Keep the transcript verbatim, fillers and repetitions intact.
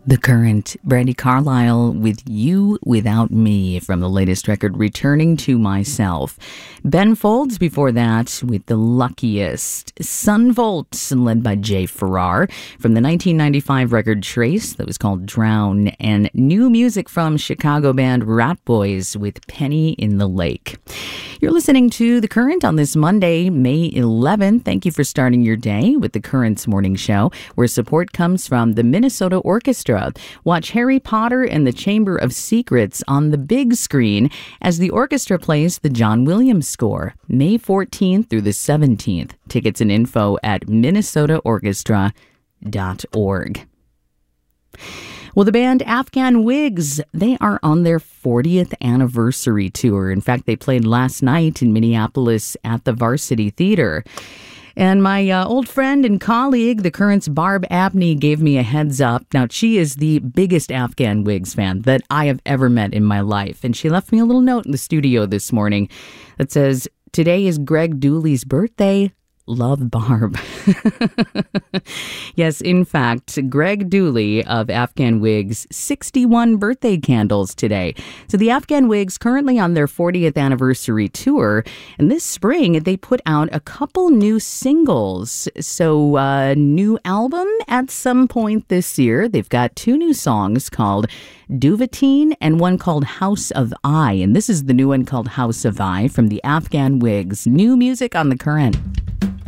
The Current, Brandi Carlile with You Without Me from the latest record, Returning to Myself. Ben Folds before that with The Luckiest. Sun Volt, led by Jay Farrar, from the nineteen ninety-five record Trace that was called Drown. And new music from Chicago band Rat Boys with Penny in the Lake. You're listening to The Current on this Monday, May eleventh. Thank you for starting your day with The Current's morning show, where support comes from the Minnesota Orchestra. Watch Harry Potter and the Chamber of Secrets on the big screen as the orchestra plays the John Williams score, May fourteenth through the seventeenth. Tickets and info at minnesota orchestra dot org. Well, the band Afghan Wigs, they are on their fortieth anniversary tour. In fact, they played last night in Minneapolis at the Varsity Theater. And my uh, old friend and colleague, The Current's Barb Abney, gave me a heads up. Now, she is the biggest Afghan Wigs fan that I have ever met in my life. And she left me a little note in the studio this morning that says, "Today is Greg Dooley's birthday. Love, Barb." Yes, in fact, Greg Dooley of Afghan Wigs, sixty-one birthday candles today. So the Afghan Wigs currently on their fortieth anniversary tour, and this spring they put out a couple new singles. So a uh, new album at some point this year. They've got two new songs called Duvetine and one called House of I. And this is the new one called House of I from the Afghan Wigs. New music on The Current.